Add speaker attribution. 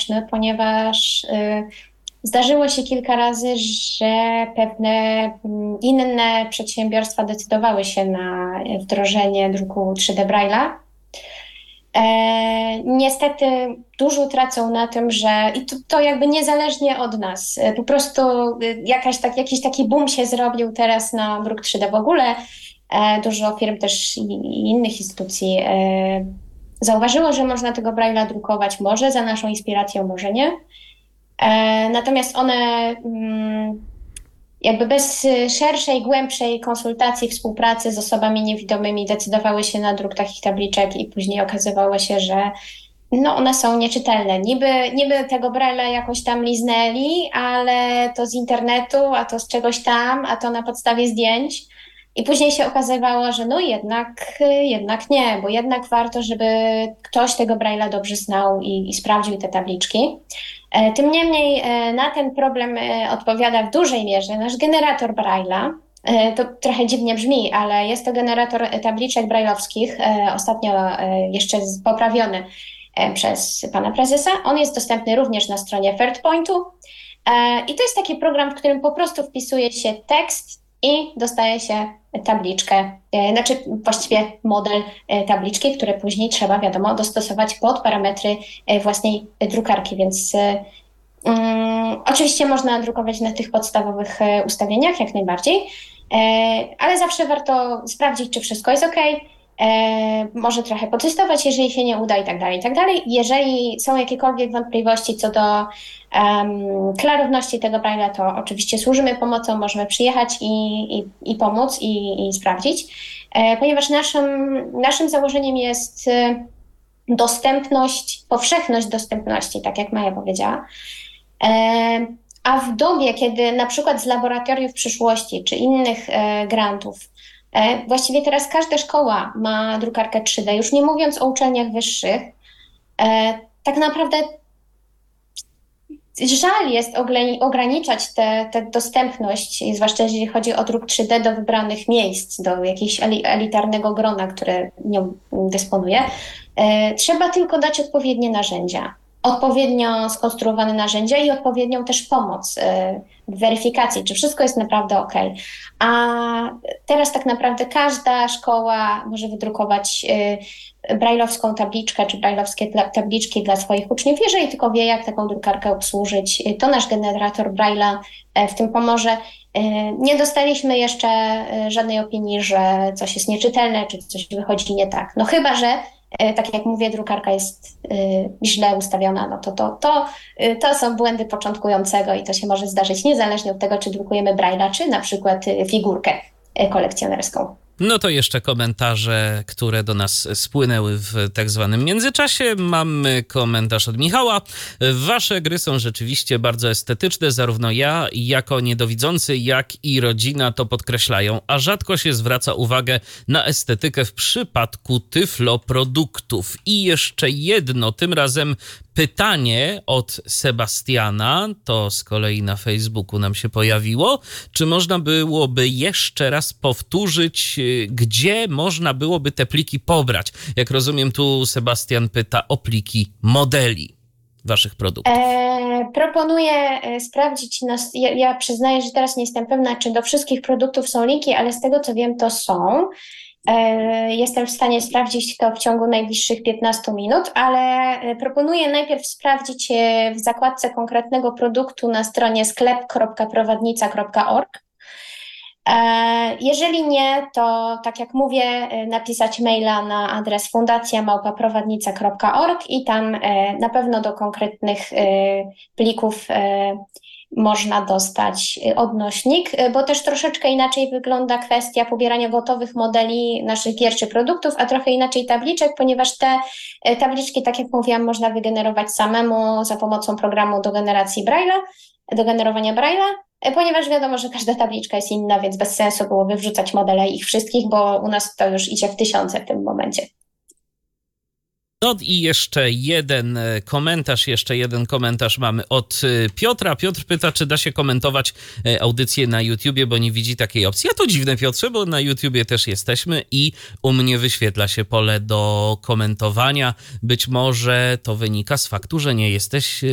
Speaker 1: głośny, ponieważ zdarzyło się kilka razy, że pewne inne przedsiębiorstwa decydowały się na wdrożenie druku 3D Braille'a. Niestety dużo tracą na tym, że i to jakby niezależnie od nas, po prostu jakiś taki boom się zrobił teraz na druk 3D w ogóle. Dużo firm też i innych instytucji zauważyło, że można tego Braille'a drukować, może za naszą inspiracją, może nie. Natomiast one jakby bez szerszej, głębszej konsultacji, współpracy z osobami niewidomymi decydowały się na druk takich tabliczek i później okazywało się, że one są nieczytelne. Niby tego Braille'a jakoś tam liznęli, ale to z internetu, a to z czegoś tam, a to na podstawie zdjęć. I później się okazywało, że jednak nie, bo jednak warto, żeby ktoś tego Braille'a dobrze znał i sprawdził te tabliczki. Tym niemniej na ten problem odpowiada w dużej mierze nasz generator Braille'a. To trochę dziwnie brzmi, ale jest to generator tabliczek brajlowskich, ostatnio jeszcze poprawiony przez pana prezesa. On jest dostępny również na stronie ThirdPointu i to jest taki program, w którym po prostu wpisuje się tekst i dostaje się tabliczkę, właściwie model tabliczki, które później trzeba, wiadomo, dostosować pod parametry własnej drukarki, więc oczywiście można drukować na tych podstawowych ustawieniach jak najbardziej, ale zawsze warto sprawdzić, czy wszystko jest ok. Może trochę potestować, jeżeli się nie uda i tak dalej, i tak dalej. Jeżeli są jakiekolwiek wątpliwości co do klarowności tego Braille'a, to oczywiście służymy pomocą, możemy przyjechać i pomóc i sprawdzić, ponieważ naszym założeniem jest dostępność, powszechność dostępności, tak jak Maja powiedziała. A w dobie, kiedy na przykład z laboratoriów przyszłości czy innych grantów, właściwie teraz każda szkoła ma drukarkę 3D, już nie mówiąc o uczelniach wyższych, tak naprawdę żal jest ograniczać tę dostępność, zwłaszcza jeżeli chodzi o druk 3D do wybranych miejsc, do jakiegoś elitarnego grona, które nią dysponuje. Trzeba tylko dać odpowiednie narzędzia, odpowiednio skonstruowane narzędzia i odpowiednią też pomoc w weryfikacji, czy wszystko jest naprawdę ok. A teraz tak naprawdę każda szkoła może wydrukować brajlowską tabliczkę, czy brajlowskie tabliczki dla swoich uczniów, jeżeli tylko wie, jak taką drukarkę obsłużyć. To nasz generator Braille'a w tym pomoże. Nie dostaliśmy jeszcze żadnej opinii, że coś jest nieczytelne, czy coś wychodzi nie tak. No chyba, że tak jak mówię, drukarka jest źle ustawiona, no to są błędy początkującego i to się może zdarzyć niezależnie od tego, czy drukujemy Braille'a, czy na przykład figurkę kolekcjonerską.
Speaker 2: No to jeszcze komentarze, które do nas spłynęły w tak zwanym międzyczasie. Mamy komentarz od Michała. Wasze gry są rzeczywiście bardzo estetyczne. Zarówno ja jako niedowidzący, jak i rodzina to podkreślają, a rzadko się zwraca uwagę na estetykę w przypadku tyfloproduktów. I jeszcze jedno, tym razem pytanie od Sebastiana, to z kolei na Facebooku nam się pojawiło. Czy można byłoby jeszcze raz powtórzyć, gdzie można byłoby te pliki pobrać? Jak rozumiem, tu Sebastian pyta o pliki modeli waszych produktów.
Speaker 1: Proponuję sprawdzić, ja przyznaję, że teraz nie jestem pewna, czy do wszystkich produktów są linki, ale z tego co wiem, to są. Jestem w stanie sprawdzić to w ciągu najbliższych 15 minut, ale proponuję najpierw sprawdzić w zakładce konkretnego produktu na stronie sklep.prowadnica.org. Jeżeli nie, to tak jak mówię, napisać maila na adres fundacja@prowadnica.org i tam na pewno do konkretnych plików można dostać odnośnik, bo też troszeczkę inaczej wygląda kwestia pobierania gotowych modeli naszych gier czy produktów, a trochę inaczej tabliczek, ponieważ te tabliczki, tak jak mówiłam, można wygenerować samemu za pomocą programu do generowania Braille'a, ponieważ wiadomo, że każda tabliczka jest inna, więc bez sensu byłoby wrzucać modele ich wszystkich, bo u nas to już idzie w tysiące w tym momencie.
Speaker 2: No i jeszcze jeden komentarz mamy od Piotra. Piotr pyta, czy da się komentować audycję na YouTubie, bo nie widzi takiej opcji. A to dziwne, Piotrze, bo na YouTubie też jesteśmy i u mnie wyświetla się pole do komentowania. Być może to wynika z faktu, że nie jesteś